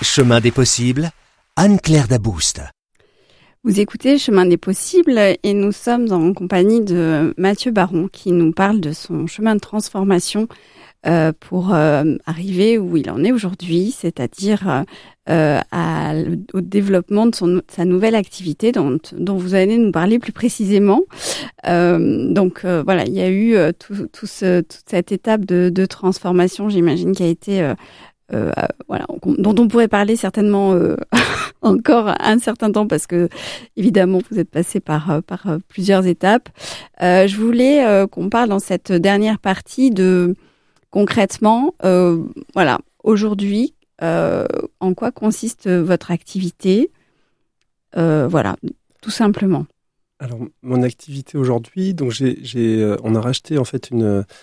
Chemin des possibles, Anne-Claire Dabouste. Vous écoutez Chemin des possibles et nous sommes en compagnie de Mathieu Baron qui nous parle de son chemin de transformation pour arriver où il en est aujourd'hui, c'est-à-dire au développement de sa nouvelle activité dont vous allez nous parler plus précisément. Voilà, il y a eu toute cette étape de transformation, j'imagine, qui a été dont on pourrait parler certainement encore un certain temps parce que évidemment vous êtes passé par plusieurs étapes. Je voulais qu'on parle dans cette dernière partie de concrètement, aujourd'hui, en quoi consiste votre activité, tout simplement. Alors mon activité aujourd'hui, donc on a racheté en fait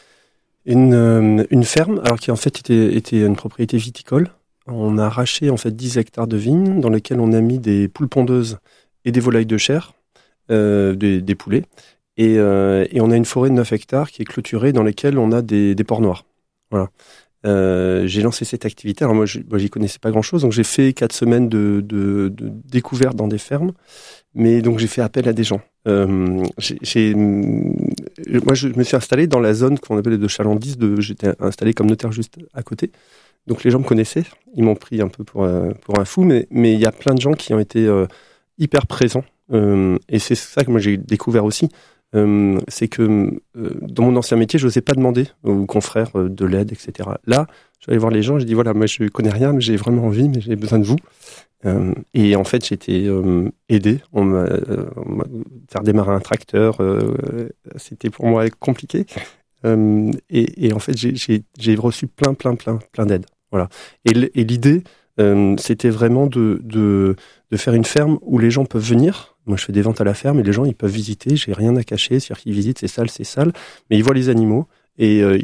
une ferme, alors qui en fait était une propriété viticole. On a arraché en fait 10 hectares de vignes dans lesquels on a mis des poules pondeuses et des volailles de chair, des poulets. Et on a une forêt de 9 hectares qui est clôturée dans lesquels on a des porcs noirs. Voilà. J'ai lancé cette activité. Alors moi, j'y connaissais pas grand-chose, donc j'ai fait 4 semaines de découverte dans des fermes. Mais donc j'ai fait appel à des gens. Moi, je me suis installé dans la zone qu'on appelle de Chalandise. J'étais installé comme notaire juste à côté. Donc les gens me connaissaient. Ils m'ont pris un peu pour un fou, mais il y a plein de gens qui ont été hyper présents. Et c'est ça que moi j'ai découvert aussi. C'est que dans mon ancien métier, je n'osais pas demander aux confrères de l'aide, etc. Là, je suis allé voir les gens, j'ai dit voilà, moi je connais rien, mais j'ai vraiment envie, mais j'ai besoin de vous. Et en fait, j'ai été aidé. On m'a faire démarrer un tracteur, c'était pour moi compliqué. Et en fait, j'ai reçu plein d'aides. Voilà. Et l'idée, c'était vraiment de faire une ferme où les gens peuvent venir. Moi, je fais des ventes à la ferme et les gens, ils peuvent visiter. J'ai rien à cacher. C'est-à-dire qu'ils visitent, c'est sale, mais ils voient les animaux et